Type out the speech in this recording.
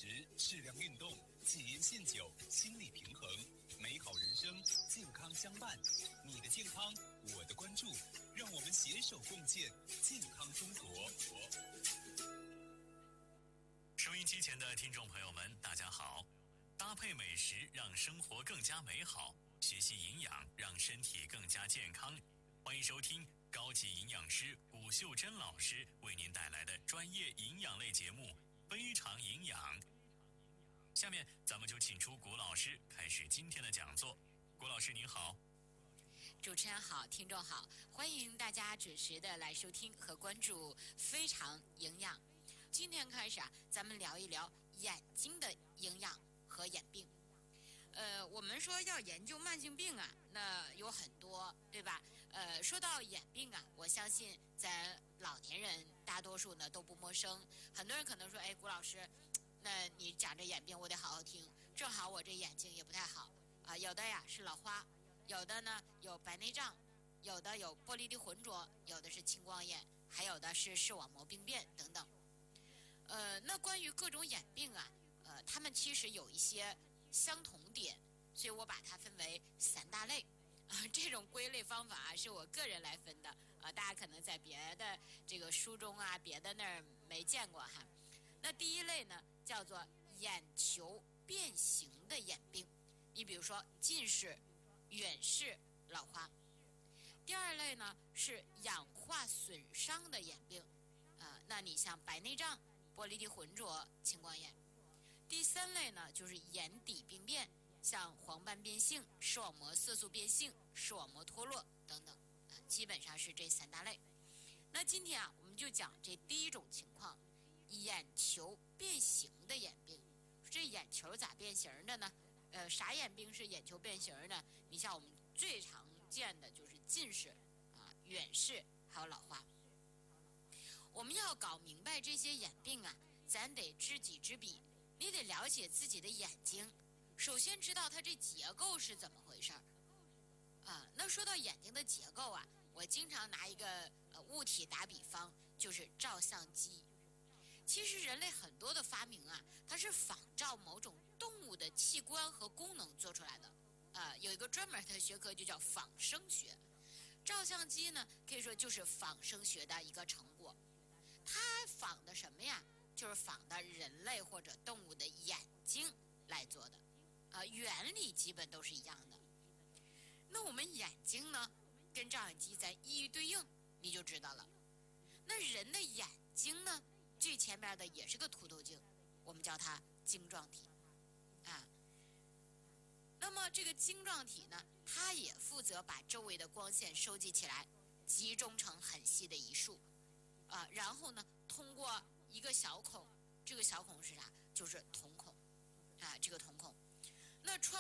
食、适量运动、戒烟限酒、心理平衡，美好人生，健康相伴。你的健康，我的关注，让我们携手共建健康中国。 收音机前的听众朋友们，大家好！搭配美食，让生活更加美好；学习营养，让身体更加健康。欢迎收听高级营养师古秀珍老师为您带来的专业营养类节目《非常营养》。下面咱们就请出古老师开始今天的讲座。古老师您好。 主持人好，听众好，欢迎大家准时的来收听和关注《非常营养》。今天开始咱们聊一聊眼睛的营养和眼病。我们说要研究慢性病那有很多，对吧？说到眼病我相信咱老年人大多数呢都不陌生。很多人可能说，古老师，那你讲这眼病我得好好听，正好我这眼睛也不太好有的是老花，有的呢有白内障，有的有玻璃的浑浊，有的是青光眼，还有的是视网膜病变等等。那关于各种眼病它们其实有一些相同点，所以我把它分为3大类这种归类方法是我个人来分的大家可能在别的这个书中别的那儿没见过哈。那第一类呢叫做眼球变形的眼病，你比如说近视、远视、老花。第二类呢是氧化损伤的眼病那你像白内障、玻璃的浑浊、青光眼。第3类呢就是眼底病变，像黄斑变性、视网膜色素变性、视网膜脱落等等基本上是这3大类。那今天我们就讲这第一种情况，眼球变形的眼病。这眼球咋变形的呢？啥眼病是眼球变形的？你像我们最常见的就是近视远视还有老花。我们要搞明白这些眼病咱得知己知彼，你得了解自己的眼睛，首先知道它这结构是怎么回事那说到眼睛的结构我经常拿一个物体打比方，就是照相机。其实人类很多的发明它是仿照某种动物的器官和功能做出来的有一个专门的学科就叫仿生学。照相机呢可以说就是仿生学的一个成果。它仿的什么呀？就是仿的人类或者动物的眼睛来做的原理基本都是一样的。那我们眼睛呢跟照相机咱一一对应你就知道了。那人的眼睛呢最前面的也是个凸透镜，我们叫它晶状体那么这个晶状体呢它也负责把周围的光线收集起来，集中成很细的一束然后呢通过一个小孔，这个小孔是啥？就是瞳孔这个瞳孔。那穿